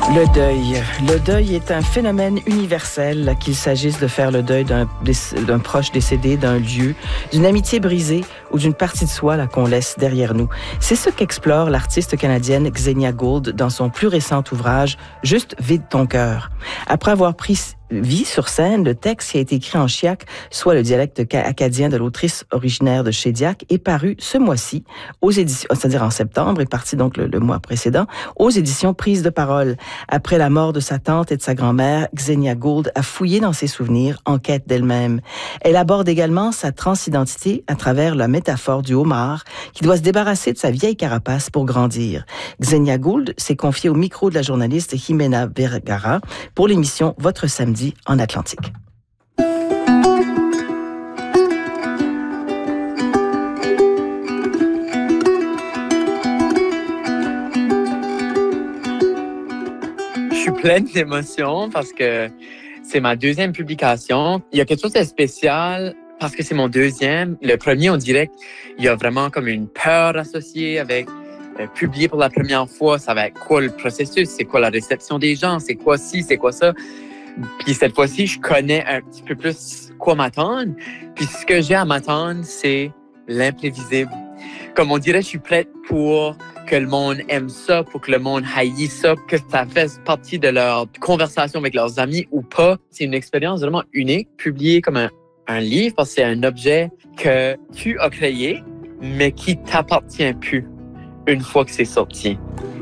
Le deuil. Le deuil est un phénomène universel, qu'il s'agisse de faire le deuil d'un proche décédé, d'un lieu, d'une amitié brisée ou d'une partie de soi qu'on laisse derrière nous. C'est ce qu'explore l'artiste canadienne Xenia Gould dans son plus récent ouvrage « Juste vide ton cœur ». Après avoir pris vie sur scène, le texte qui a été écrit en chiac, soit le dialecte acadien de l'autrice originaire de Shediac, est paru ce mois-ci aux éditions, c'est-à-dire en septembre, est parti donc le mois précédent, aux éditions Prise de parole. Après la mort de sa tante et de sa grand-mère, Xenia Gould a fouillé dans ses souvenirs en quête d'elle-même. Elle aborde également sa transidentité à travers la métaphore du homard qui doit se débarrasser de sa vieille carapace pour grandir. Xenia Gould s'est confiée au micro de la journaliste Jimena Vergara pour l'émission Votre samedi en Atlantique. Je suis pleine d'émotions parce que c'est ma deuxième publication. Il y a quelque chose de spécial parce que c'est mon deuxième. Le premier, on dirait qu'il y a vraiment comme une peur associée avec publier pour la première fois. Ça va être quoi le processus? C'est quoi la réception des gens? C'est quoi ci? C'est quoi ça? Puis cette fois-ci, je connais un petit peu plus quoi m'attendre. Puis ce que j'ai à m'attendre, c'est l'imprévisible. Comme on dirait, je suis prête pour que le monde aime ça, pour que le monde haïsse ça, que ça fasse partie de leur conversation avec leurs amis ou pas. C'est une expérience vraiment unique, publiée comme un livre, parce que c'est un objet que tu as créé, mais qui t'appartient plus une fois que c'est sorti.